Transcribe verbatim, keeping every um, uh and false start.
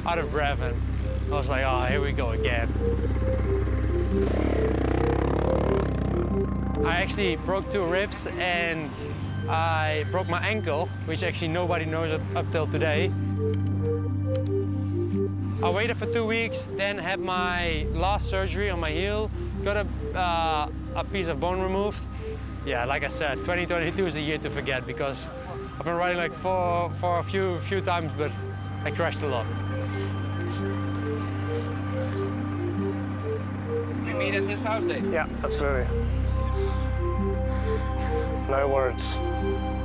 out of breath, and I was like, oh, here we go again. I actually broke two ribs and I broke my ankle, which actually nobody knows up, up till today. I waited for two weeks, then had my last surgery on my heel, got a, uh, a piece of bone removed. Yeah, like I said, twenty twenty-two is a year to forget because I've been riding like for, for a few, few times, but I crashed a lot. We meet at this house, Dave? Yeah, absolutely. No words.